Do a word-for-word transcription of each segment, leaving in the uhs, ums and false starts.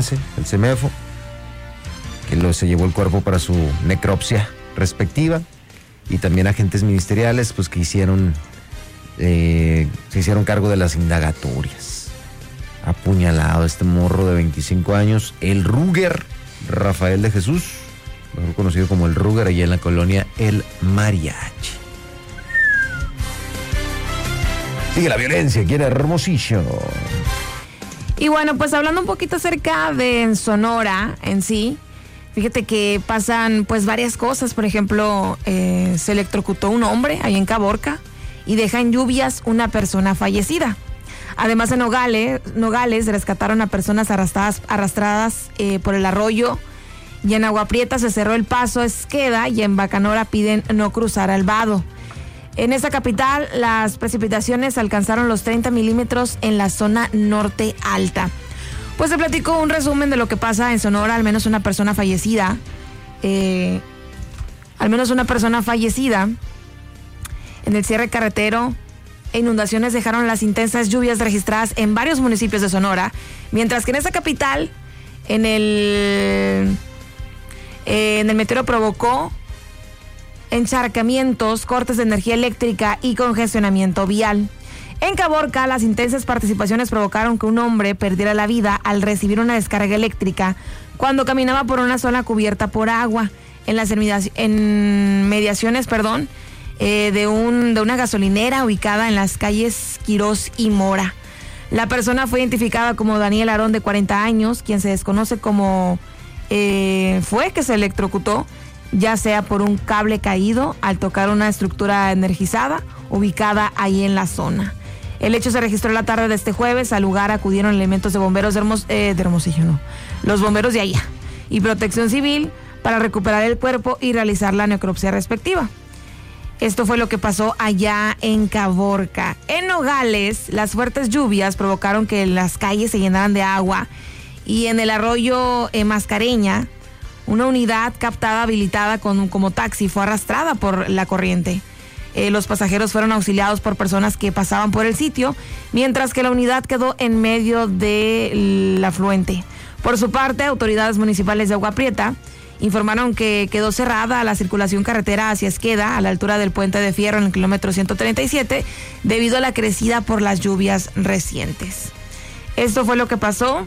el CEMEFO, que lo, se llevó el cuerpo para su necropsia respectiva, y también agentes ministeriales pues que hicieron eh, se hicieron cargo de las indagatorias. Apuñalado este morro de veinticinco años, el Ruger Rafael de Jesús, mejor conocido como el Ruger, allá en la colonia El Mariachi. Sigue la violencia aquí en Hermosillo. Y bueno, pues hablando un poquito acerca de Sonora en sí, fíjate que pasan pues varias cosas. Por ejemplo, eh, se electrocutó un hombre ahí en Caborca y deja en lluvias una persona fallecida. Además, en Nogales, Nogales rescataron a personas arrastradas, arrastradas eh, por el arroyo, y en Agua Prieta se cerró el paso a Esqueda, y en Bacanora piden no cruzar al vado. En esta capital, las precipitaciones alcanzaron los treinta milímetros en la zona norte alta. Pues te platico un resumen de lo que pasa en Sonora. Al menos una persona fallecida, eh, al menos una persona fallecida en el cierre carretero. Inundaciones dejaron las intensas lluvias registradas en varios municipios de Sonora, mientras que en esta capital, en el, eh, en el meteoro provocó encharcamientos, cortes de energía eléctrica y congestionamiento vial. En Caborca, las intensas participaciones provocaron que un hombre perdiera la vida al recibir una descarga eléctrica cuando caminaba por una zona cubierta por agua. En las en mediaciones, perdón, eh, de, un, de una gasolinera ubicada en las calles Quirós y Mora. La persona fue identificada como Daniel Arón, de cuarenta años, quien se desconoce cómo eh, fue que se electrocutó, ya sea por un cable caído al tocar una estructura energizada ubicada ahí en la zona. El hecho se registró la tarde de este jueves. Al lugar acudieron elementos de bomberos de, Hermos, eh, de Hermosillo, no, los bomberos de allá, y Protección Civil para recuperar el cuerpo y realizar la necropsia respectiva. Esto fue lo que pasó allá en Caborca. En Nogales, las fuertes lluvias provocaron que las calles se llenaran de agua, y en el arroyo eh, Mascareña, una unidad captada habilitada con, como taxi fue arrastrada por la corriente. Eh, los pasajeros fueron auxiliados por personas que pasaban por el sitio, mientras que la unidad quedó en medio del afluente. Por su parte, autoridades municipales de Agua Prieta informaron que quedó cerrada la circulación carretera hacia Esqueda, a la altura del Puente de Fierro, en el kilómetro ciento treinta y siete, debido a la crecida por las lluvias recientes. Esto fue lo que pasó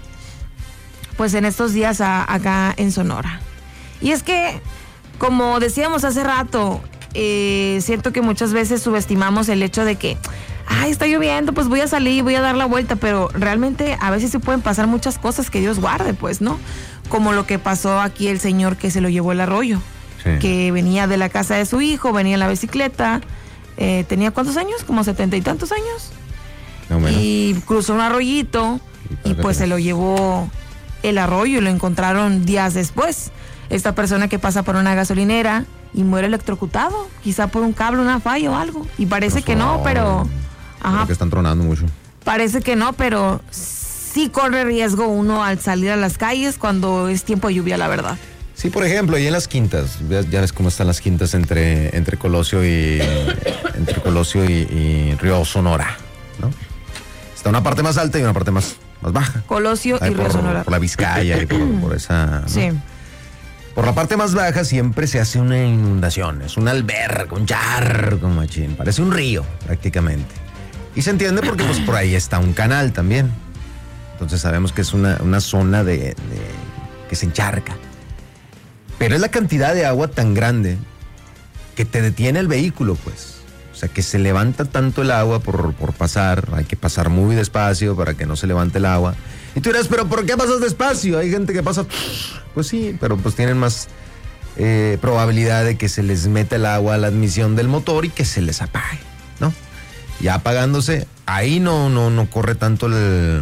pues en estos días a, acá en Sonora. Y es que, como decíamos hace rato, eh, siento que muchas veces subestimamos el hecho de que, ay, está lloviendo, pues voy a salir, voy a dar la vuelta, pero realmente a veces se pueden pasar muchas cosas, que Dios guarde, pues, ¿no? Como lo que pasó aquí el señor que se lo llevó el arroyo, sí, que venía de la casa de su hijo, venía en la bicicleta, eh, tenía ¿cuántos años? Como setenta y tantos años. No menos. Y cruzó un arroyito y, y pues se lo llevó el arroyo, y lo encontraron días después. Esta persona que pasa por una gasolinera y muere electrocutado, quizá por un cable, una falla o algo, y parece que no, pero ajá, creo que están tronando mucho. Parece que no, pero sí corre riesgo uno al salir a las calles cuando es tiempo de lluvia, la verdad. Sí, por ejemplo, ahí en las quintas, ya, ya ves cómo están las quintas entre, entre Colosio y entre Colosio y, y Río Sonora, ¿no? Está una parte más alta y una parte más más baja. Colosio y Río Sonora. Por la Vizcaya y por, por esa, ¿no? Sí. Por la parte más baja siempre se hace una inundación, es un albergue, un charco, machín, parece un río prácticamente. Y se entiende porque pues por ahí está un canal también. Entonces sabemos que es una, una zona de, de que se encharca. Pero es la cantidad de agua tan grande que te detiene el vehículo, pues. O sea, que se levanta tanto el agua por, por pasar, hay que pasar muy despacio para que no se levante el agua. Y tú dirás, ¿pero por qué pasas despacio? Hay gente que pasa, pues sí, pero pues tienen más eh, probabilidad de que se les meta el agua a la admisión del motor y que se les apague, ¿no? Ya apagándose, ahí no, no, no corre tanto el,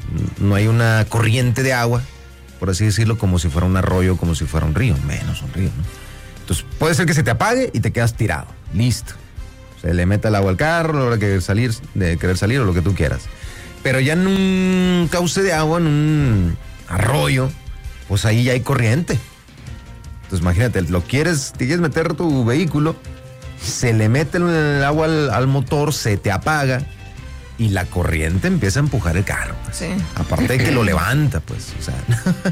no hay una corriente de agua, por así decirlo, como si fuera un arroyo, como si fuera un río, menos un río, ¿no? Entonces puede ser que se te apague y te quedas tirado, listo. Se le meta el agua al carro, a la hora de querer salir, de querer salir o lo que tú quieras. Pero ya en un cauce de agua, en un arroyo, pues ahí ya hay corriente. Entonces imagínate, lo quieres, te quieres meter tu vehículo, se le mete el agua al, al motor, se te apaga y la corriente empieza a empujar el carro. Pues. Sí. Aparte de que lo levanta, pues, o sea.